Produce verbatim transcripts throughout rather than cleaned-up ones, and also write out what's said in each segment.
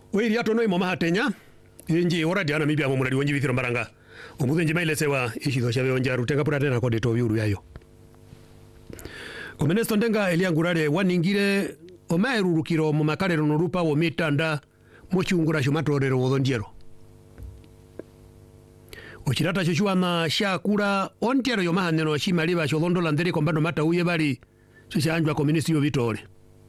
Wiri ato noi moma hatenya inji ora diana mibia mo muradi wonji bithiro maranga omuthe njima ile sewa ishitho shawe onja rutenga pura tena kode to biuru yayo Omenesto ndenga eliangurare waningire omaerurukiro mu makarero norupa wo mitanda mochungura shumatorero wodondiero Ochirata chochuana shakura ontiero yomahaneno shimaliba shodondo landeri kombando mata uye bali shishanjwa komunisti yo vitore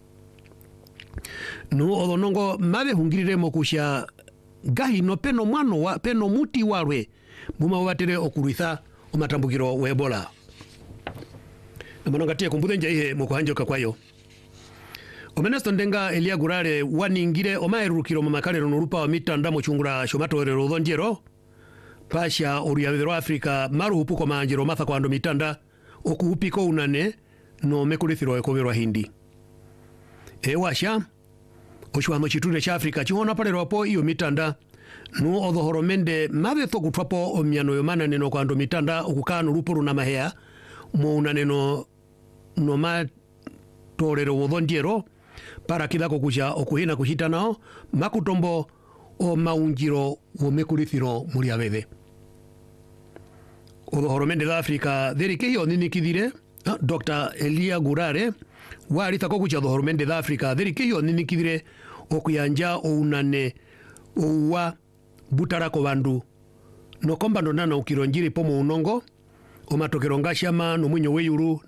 No odonongo mabe hungirire mokusha gahi no peno mwano wa peno muti warwe muma watere okuruitha omatambukiro webola Namononga tie kumbuthe nje ihe mokuhanjoka kwayo Omenesto ndenga eliagurare waningire omaerurukiro mu makarero norupa wa mitanda mochungura shomatorero wodondiero Pasha oruyavero Afrika maruhupu kwa manjiro matha kwa ando mitanda okuhupiko unane no mekulithiro ekoverwa hindi. Ewasha, oshuano chiture cha Afrika chihona palero po iyo mitanda no odhohoromende mabe thoku twapo omiano yomana neno kwa ando mitanda okukano rupuru na mahea mo unaneno no ma torero wodondiero para kidako kuja okuhina kuhita nao makutombo o maunjiro wo mekulithiro muri abebe. Odhohoromende da Afrika derike yo nini kidire Doctor Elia Gurare wari tako kucha odhohoromende da Afrika derike yo nini kidire okuyanja o unane o wa butarako bandu no komba ndo nana ukironjiri pomo unongo o matokero ngashama no munyo weyuru